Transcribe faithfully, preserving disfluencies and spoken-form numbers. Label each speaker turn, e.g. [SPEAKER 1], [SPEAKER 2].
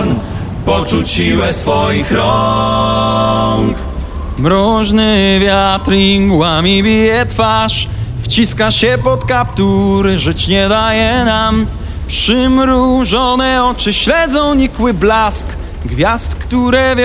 [SPEAKER 1] Born, poczuć siłę swoich rąk.
[SPEAKER 2] Mroźny wiatr i mgłami bije twarz, wciska się pod kaptur, żyć nie daje nam. Przymrużone oczy śledzą nikły blask gwiazd, które